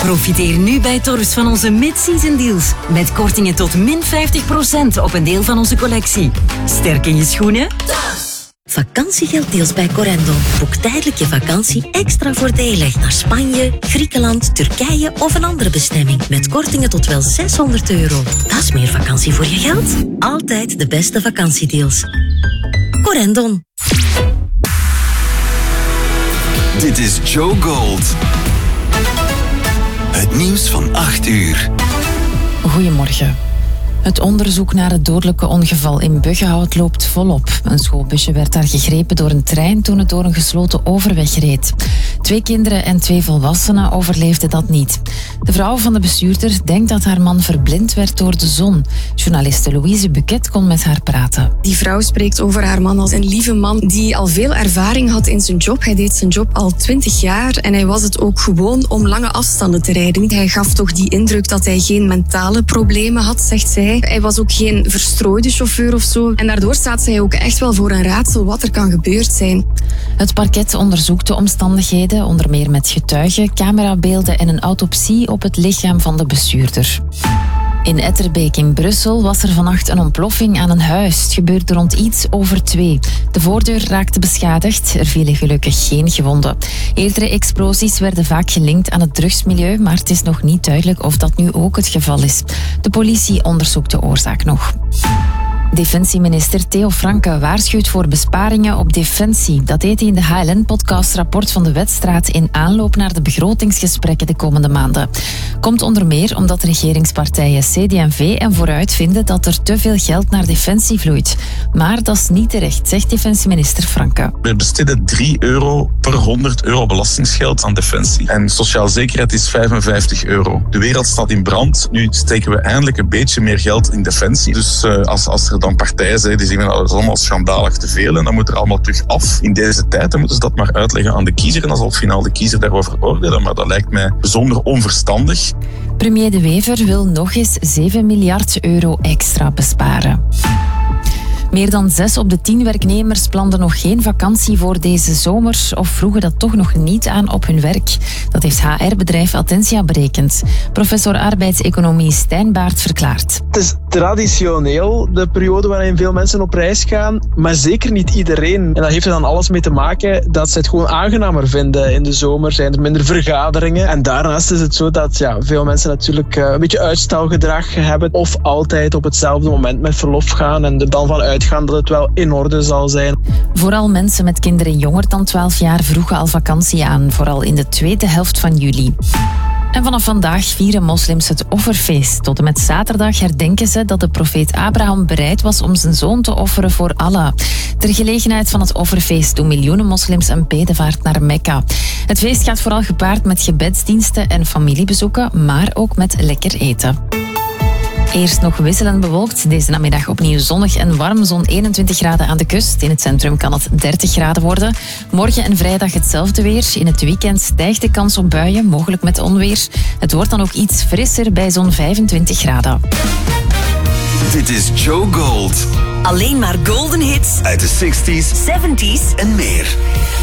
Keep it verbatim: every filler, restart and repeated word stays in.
Profiteer nu bij Torfs van onze mid-season deals. Met kortingen tot min vijftig procent op een deel van onze collectie. Sterk in je schoenen? Vakantiegelddeals bij Corendon. Boek tijdelijk je vakantie extra voordelig naar Spanje, Griekenland, Turkije of een andere bestemming. Met kortingen tot wel zeshonderd euro. Dat is meer vakantie voor je geld. Altijd de beste vakantiedeals. Corendon. Dit is Joe Gold. Het nieuws van acht uur. Goedemorgen. Het onderzoek naar het dodelijke ongeval in Buggenhout loopt volop. Een schoolbusje werd daar gegrepen door een trein toen het door een gesloten overweg reed. Twee kinderen en twee volwassenen overleefden dat niet. De vrouw van de bestuurder denkt dat haar man verblind werd door de zon. Journaliste Louise Buquet kon met haar praten. Die vrouw spreekt over haar man als een lieve man die al veel ervaring had in zijn job. Hij deed zijn job al twintig jaar en hij was het ook gewoon om lange afstanden te rijden. Hij gaf toch die indruk dat hij geen mentale problemen had, zegt zij. Hij was ook geen verstrooide chauffeur of zo. En daardoor staat zij ook echt wel voor een raadsel wat er kan gebeurd zijn. Het parket onderzoekt de omstandigheden, onder meer met getuigen, camerabeelden en een autopsie op het lichaam van de bestuurder. In Etterbeek in Brussel was er vannacht een ontploffing aan een huis. Het gebeurde rond iets over twee. De voordeur raakte beschadigd. Er vielen gelukkig geen gewonden. Eerdere explosies werden vaak gelinkt aan het drugsmilieu, maar het is nog niet duidelijk of dat nu ook het geval is. De politie onderzoekt de oorzaak nog. Defensieminister Theo Franke waarschuwt voor besparingen op defensie. Dat deed hij in de H L N-podcast Rapport van de Wetstraat in aanloop naar de begrotingsgesprekken de komende maanden. Komt onder meer omdat de regeringspartijen C D en V en Vooruit vinden dat er te veel geld naar defensie vloeit. Maar dat is niet terecht, zegt defensieminister Franke. We besteden drie euro per honderd euro belastingsgeld aan defensie. En sociale zekerheid is vijfenvijftig euro. De wereld staat in brand. Nu steken we eindelijk een beetje meer geld in defensie. Dus uh, als, als er dan partijen zijn die zeggen dat is allemaal schandalig te veel en dan moet er allemaal terug af. In deze tijd dan moeten ze dat maar uitleggen aan de kiezer en dan zal het finaal de kiezer daarover oordelen. Maar dat lijkt mij bijzonder onverstandig. Premier De Wever wil nog eens zeven miljard euro extra besparen. Meer dan zes op de tien werknemers planden nog geen vakantie voor deze zomer of vroegen dat toch nog niet aan op hun werk. Dat heeft H R-bedrijf Attentia berekend. Professor arbeidseconomie Stijn Baert verklaart. Het is traditioneel de periode waarin veel mensen op reis gaan, maar zeker niet iedereen. En dat heeft er dan alles mee te maken dat ze het gewoon aangenamer vinden. In de zomer zijn er minder vergaderingen. En daarnaast is het zo dat ja, veel mensen natuurlijk een beetje uitstelgedrag hebben of altijd op hetzelfde moment met verlof gaan en er dan van uitgaan dat het wel in orde zal zijn. Vooral mensen met kinderen jonger dan twaalf jaar vroegen al vakantie aan, vooral in de tweede helft van juli. En vanaf vandaag vieren moslims het offerfeest. Tot en met zaterdag herdenken ze dat de profeet Abraham bereid was om zijn zoon te offeren voor Allah. Ter gelegenheid van het offerfeest doen miljoenen moslims een bedevaart naar Mekka. Het feest gaat vooral gepaard met gebedsdiensten en familiebezoeken, maar ook met lekker eten. Eerst nog wisselend bewolkt. Deze namiddag opnieuw zonnig en warm. Zo'n eenentwintig graden aan de kust. In het centrum kan het dertig graden worden. Morgen en vrijdag hetzelfde weer. In het weekend stijgt de kans op buien, mogelijk met onweer. Het wordt dan ook iets frisser bij zo'n vijfentwintig graden. Dit is Joe Gold. Alleen maar golden hits Uit de zestig's, zeventig's en meer.